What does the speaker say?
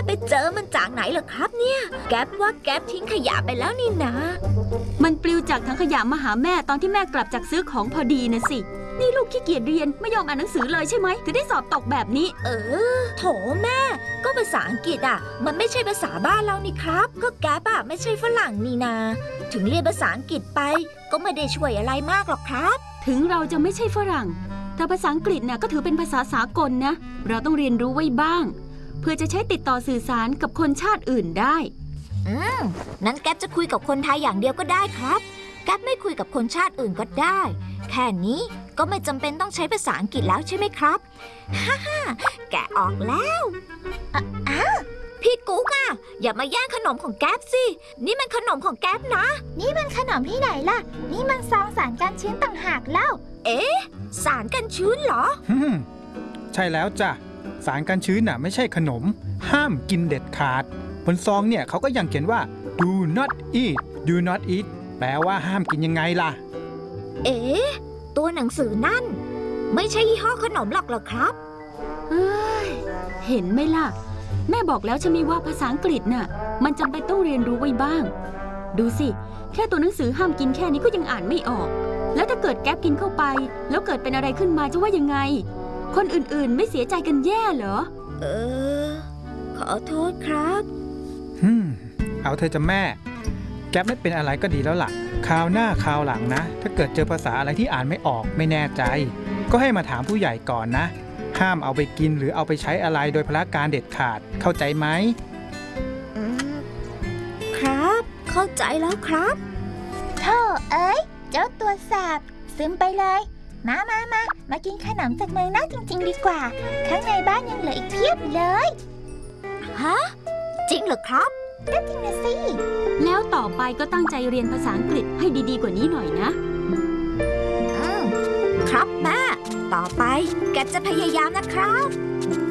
ไปเจอมันจากไหนเหรอครับเนี่ยแก๊ปว่าแก๊ปทิ้งขยะไปแล้วนี่นะมันปลิวจากถังขยะมาหาแม่ตอนที่แม่กลับจากซื้อของพอดีนะสินี่ลูกขี้เกียจเรียนไม่ยอมอ่านหนังสือเลยใช่ไหมถึงได้สอบตกแบบนี้โถแม่ก็ภาษาอังกฤษมันไม่ใช่ภาษาบ้านเรานี่ครับก็แก๊ปไม่ใช่ฝรั่งนี่นาถึงเรียนภาษาอังกฤษไปก็ไม่ได้ช่วยอะไรมากหรอกครับถึงเราจะไม่ใช่ฝรั่งแต่ภาษาอังกฤษก็ถือเป็นภาษาสากลนะเราต้องเรียนรู้ไว้บ้างเพื่อจะใช้ติดต่อสื่อสารกับคนชาติอื่นได้นั้นแก๊ปจะคุยกับคนไทยอย่างเดียวก็ได้ครับแก๊ปไม่คุยกับคนชาติอื่นก็ได้แค่นี้ก็ไม่จำเป็นต้องใช้ภาษาอังกฤษแล้วใช่ไหมครับฮ่าแกะออกแล้วพี่กุ๊กอย่ามาแย่งขนมของแก๊ปสินี่มันขนมของแก๊ปนะนี่มันขนมที่ไหนล่ะนี่มันซองสารกันชื้นต่างหากเล่าสารกันชื้นเหรอใช่แล้วจ้ะสารกันชื้นไม่ใช่ขนมห้ามกินเด็ดขาดบนซองเนี่ยเขาก็ยังเขียนว่า do not eat แปลว่าห้ามกินยังไงล่ะตัวหนังสือนั่นไม่ใช่ยี่ห้อขนมหรอกเหรอครับเห็นไหมล่ะแม่บอกแล้วใช่ไหมว่าภาษาอังกฤษมันจำเป็นต้องเรียนรู้ไว้บ้างดูสิแค่ตัวหนังสือห้ามกินแค่นี้ก็ยังอ่านไม่ออกแล้วถ้าเกิดแก๊ปกินเข้าไปแล้วเกิดเป็นอะไรขึ้นมาจะว่ายังไงคนอื่นๆไม่เสียใจกันแย่เหรอขอโทษครับเอาเธอจะแม่แก๊ปไม่เป็นอะไรก็ดีแล้วล่ะคราวหน้าคราวหลังนะถ้าเกิดเจอภาษาอะไรที่อ่านไม่ออกไม่แน่ใจก็ให้มาถามผู้ใหญ่ก่อนนะห้ามเอาไปกินหรือเอาไปใช้อะไรโดยพละการเด็ดขาดเข้าใจไหมครับเข้าใจแล้วครับโธ่เจ้าตัวแสบซึมไปเลยมากินขนมจากเมืองนอกจริงๆดีกว่าข้างในบ้านยังเหลืออีกเพียบเลยจริงเหรอครับก็จริงนะสิแล้วต่อไปก็ตั้งใจเรียนภาษาอังกฤษให้ดีๆกว่านี้หน่อยนะครับแม่ต่อไปแกจะพยายามนะครับ